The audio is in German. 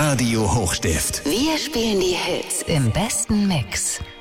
Radio Hochstift. Wir spielen die Hits im besten Mix.